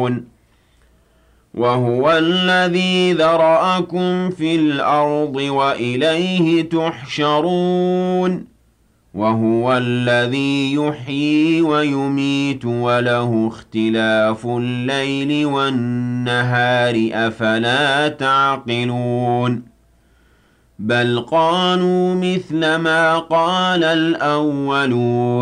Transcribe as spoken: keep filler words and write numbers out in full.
تُبْصِرُونَ وَهُوَ الَّذِي ذَرَأَكُمْ فِي الْأَرْضِ وَإِلَيْهِ تُحْشَرُونَ وَهُوَ الَّذِي يُحْيِي وَيُمِيتُ وَلَهُ اخْتِلَافُ اللَّيْلِ وَالنَّهَارِ ۚ أَفَلَا تَعْقِلُونَ بَلْ قَالُوا مِثْلَ مَا قَالَ الْأَوَّلُونَ